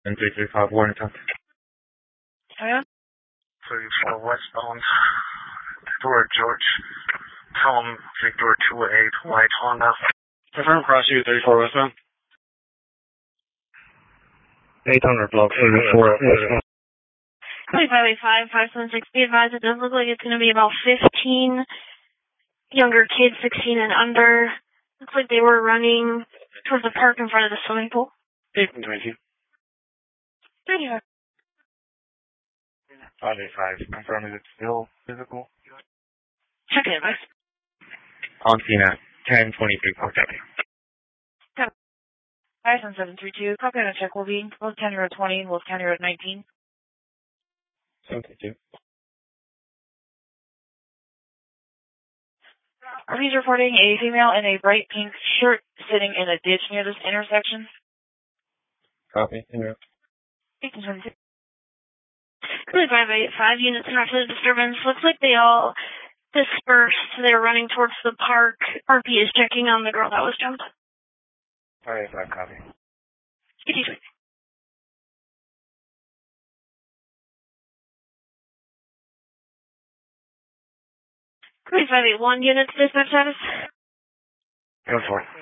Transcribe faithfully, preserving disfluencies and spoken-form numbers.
And three three five Warrington. Yeah. thirty-four westbound. Door George. Tell him Victor two eight White Honda. Confirm cross you thirty-four westbound. eight hundred block thirty-four westbound. twenty-five eight five, five seven six, be advised it does look like it's going to be about fifteen younger kids, sixteen and under. Looks like they were running towards the park in front of the swimming pool. eight twenty-two. thirty-five. five eight five. Confirm, is it still physical? Check it, advice. On scene at ten twenty-three Park Avenue. five seven seven three two, copy on a check will be Wolf County Road twenty, Wolf County Road nineteen. seventy-two. R P's reporting a female in a bright pink shirt sitting in a ditch near this intersection. Copy. Interrupt. eighteen twenty-two. five eight five units after the disturbance. Looks like they all dispersed. They were running towards the park. R P is checking on the girl that was jumped. five eight five, copy. eighteen twenty. five eight one units dispatch status. Go for it.